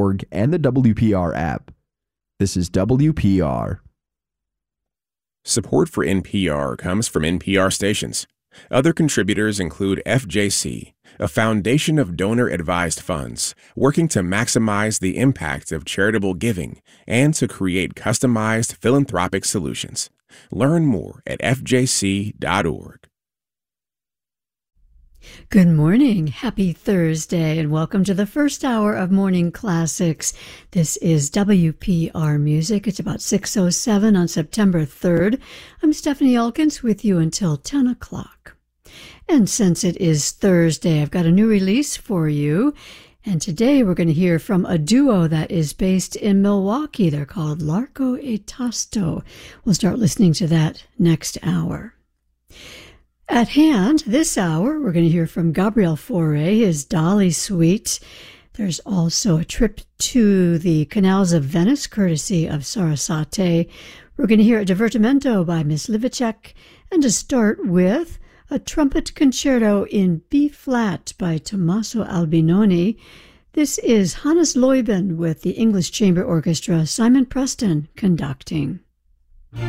Network and the WPR app. This is WPR. Support for NPR comes from NPR stations. Other contributors include FJC, a foundation of donor-advised funds working to maximize the impact of charitable giving and to create customized philanthropic solutions. Learn more at fjc.org. Good morning. Happy Thursday, and welcome to the first hour of Morning Classics. This is WPR Music. It's about 6:07 on September 3rd. I'm Stephanie Elkins with you until 10 o'clock. And since it is Thursday, I've got a new release for you. And today we're going to hear from a duo that is based in Milwaukee. They're called Larco e Tasto. We'll start listening to that next hour. At hand, this hour, we're going to hear from Gabriel Fauré, his Dolly Suite. There's also a trip to the canals of Venice, courtesy of Sarasate. We're going to hear a divertimento by Miss Livacek, and to start with, a trumpet concerto in B-flat by Tommaso Albinoni. This is Hannes Leuben with the English Chamber Orchestra, Simon Preston conducting.